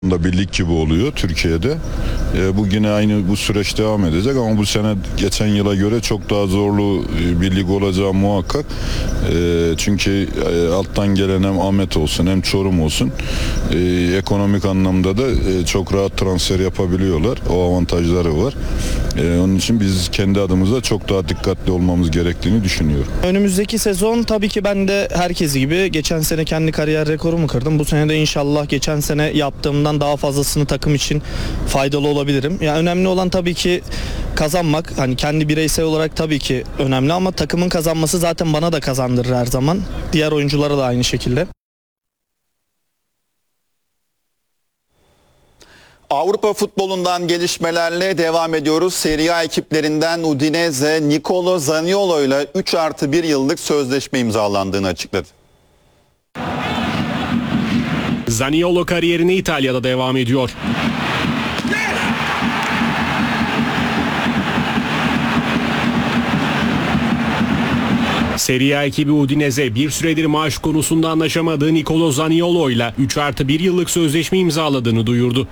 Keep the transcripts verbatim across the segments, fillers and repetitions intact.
da bir lig gibi oluyor Türkiye'de. E, bu yine aynı bu süreç devam edecek ama bu sene geçen yıla göre çok daha zorlu bir lig olacağı muhakkak. E, çünkü e, alttan gelen hem Ahmet olsun hem Çorum olsun e, ekonomik anlamda da e, çok rahat transfer yapabiliyorlar. O avantajları var. E, onun için biz kendi adımıza çok daha dikkatli olmamız gerektiğini düşünüyorum. Önümüzdeki sezon tabii ki ben de herkes gibi geçen sene kendi kariyer rekorumu kırdım. Bu sene de inşallah geçen sene yaptığımdan daha fazlasını takım için faydalı olabilirim. Yani önemli olan tabii ki kazanmak. Hani kendi bireysel olarak tabii ki önemli ama takımın kazanması zaten bana da kazandırır her zaman. Diğer oyunculara da aynı şekilde. Avrupa futbolundan gelişmelerle devam ediyoruz. Serie A ekiplerinden Udinese, Nicolo Zaniolo ile üç artı bir yıllık sözleşme imzalandığını açıkladı. Zaniolo kariyerine İtalya'da devam ediyor. Serie A ekibi Udinese bir süredir maaş konusunda anlaşamadığı Nicolo Zaniolo ile üç artı bir yıllık sözleşme imzaladığını duyurdu.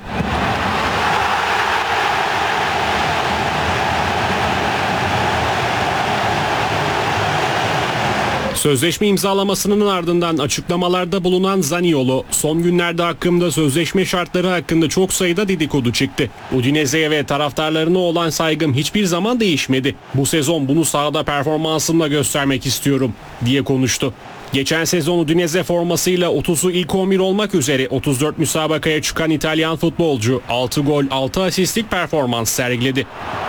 Sözleşme imzalamasının ardından açıklamalarda bulunan Zaniolo, son günlerde hakkımda sözleşme şartları hakkında çok sayıda dedikodu çıktı. Udinese'ye ve taraftarlarına olan saygım hiçbir zaman değişmedi. Bu sezon bunu sahada performansımla göstermek istiyorum diye konuştu. Geçen sezon Udinese formasıyla otuzu ilk on bir olmak üzere otuz dört müsabakaya çıkan İtalyan futbolcu altı gol altı asistlik performans sergiledi.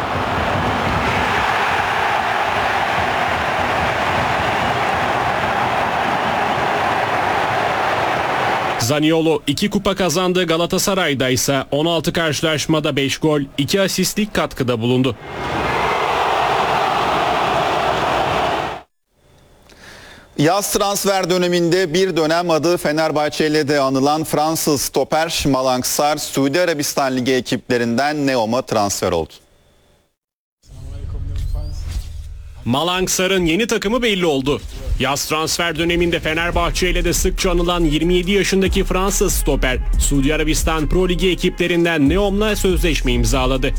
Zaniolo iki kupa kazandığı Galatasaray'da ise on altı karşılaşmada beş gol, iki asistlik katkıda bulundu. Yaz transfer döneminde bir dönem adı Fenerbahçe ile de anılan Fransız stoper Malang Sarr, Suudi Arabistan Ligi ekiplerinden Neom'a transfer oldu. Malang Sarr'ın yeni takımı belli oldu. Yaz transfer döneminde Fenerbahçe ile de sıkça anılan yirmi yedi yaşındaki Fransız stoper, Suudi Arabistan Pro Ligi ekiplerinden Neom'la sözleşme imzaladı.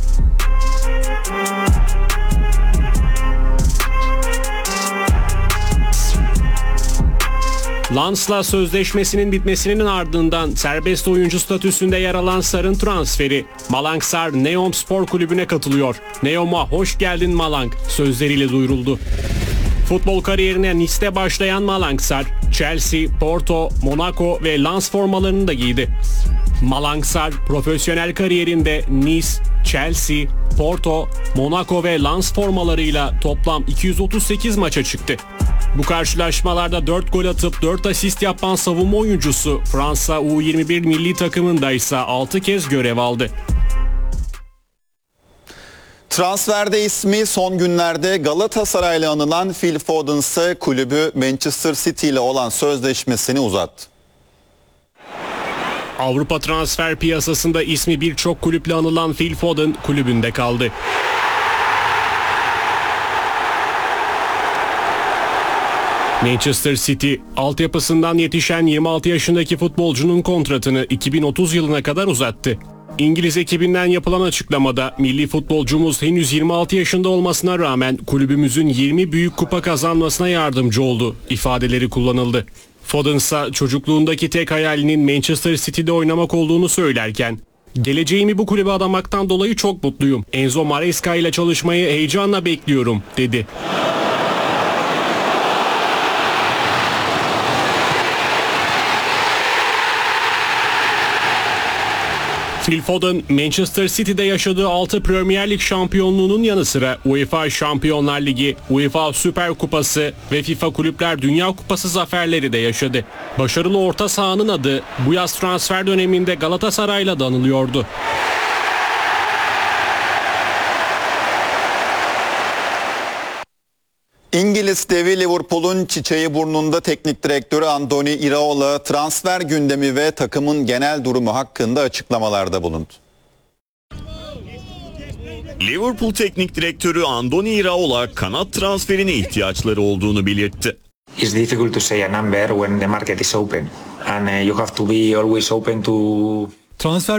Lens'la sözleşmesinin bitmesinin ardından serbest oyuncu statüsünde yer alan Sarr'ın transferi. Malang Sarr Neom Spor Kulübü'ne katılıyor. Neom'a hoş geldin Malang sözleriyle duyuruldu. Futbol kariyerine Nice'te başlayan Malang Sarr, Chelsea, Porto, Monaco ve Lens formalarını da giydi. Malang Sarr profesyonel kariyerinde Nice, Chelsea, Porto, Monaco ve Lens formalarıyla toplam iki yüz otuz sekiz maça çıktı. Bu karşılaşmalarda dört gol atıp dört asist yapan savunma oyuncusu Fransa U yirmi bir milli takımında ise altı kez görev aldı. Transferde ismi son günlerde Galatasaray'la anılan Phil Foden ise kulübü Manchester City ile olan sözleşmesini uzattı. Avrupa transfer piyasasında ismi birçok kulüple anılan Phil Foden kulübünde kaldı. Manchester City, altyapısından yetişen yirmi altı yaşındaki futbolcunun kontratını iki bin otuz yılına kadar uzattı. İngiliz ekibinden yapılan açıklamada milli futbolcumuz henüz yirmi altı yaşında olmasına rağmen kulübümüzün yirmi büyük kupa kazanmasına yardımcı oldu ifadeleri kullanıldı. Foden ise çocukluğundaki tek hayalinin Manchester City'de oynamak olduğunu söylerken, "Geleceğimi bu kulübe adamaktan dolayı çok mutluyum. Enzo Maresca ile çalışmayı heyecanla bekliyorum," dedi. Phil Foden, Manchester City'de yaşadığı altı Premier Lig şampiyonluğunun yanı sıra UEFA Şampiyonlar Ligi, UEFA Süper Kupası ve FIFA Kulüpler Dünya Kupası zaferleri de yaşadı. Başarılı orta sahanın adı bu yaz transfer döneminde Galatasaray'la da anılıyordu. İngiliz devi Liverpool'un çiçeği burnunda teknik direktörü Andoni Iraola transfer gündemi ve takımın genel durumu hakkında açıklamalarda bulundu. Liverpool teknik direktörü Andoni Iraola kanat transferine ihtiyaçları olduğunu belirtti. It's difficult to say a number when the market is open and uh, you have to be always open to transfer